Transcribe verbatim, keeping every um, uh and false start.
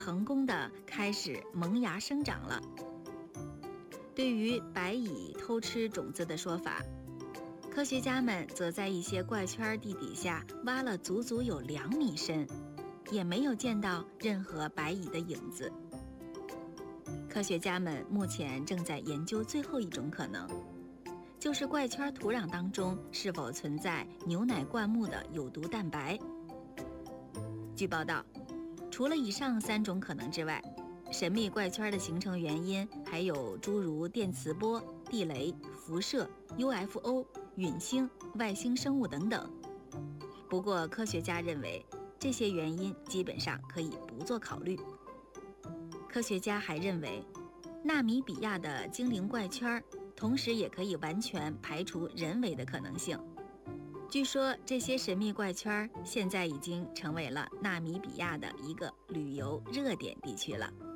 成功的开始萌芽生长了。对于白蚁偷吃种子的说法，科学家们则在一些怪圈地底下挖了足足有两米深，也没有见到任何白蚁的影子。科学家们目前正在研究最后一种可能，就是怪圈土壤当中是否存在牛奶灌木的有毒蛋白。据报道，除了以上三种可能之外，神秘怪圈的形成原因还有诸如电磁波、地雷、辐射、U F O、陨星、外星生物等等。不过科学家认为，这些原因基本上可以不做考虑。科学家还认为，纳米比亚的精灵怪圈同时也可以完全排除人为的可能性。据说这些神秘怪圈现在已经成为了纳米比亚的一个旅游热点地区了。